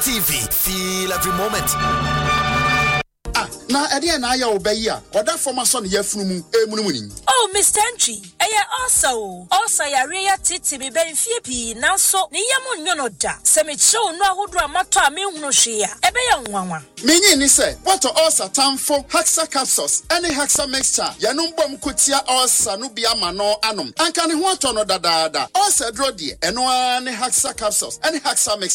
TV, feel every moment. Na ede na aya obayi a oda forma so ne yafunumu emunumuni. Oh, Mr. Entry, also yare ya titi be benfie pi nanso ne yamu nyono da. Se me show no ahodo amato a me hunu hwe a ebe ya nwanwa. Menyi ni se what ulcer tamfo Hexa capsules any Hexa mixture yanum bom kotia ulcer no bia ma no anom. Anka ne ho ato no dadaada. Ulcer dro de eno a ne Hexa capsules any Hexa mixture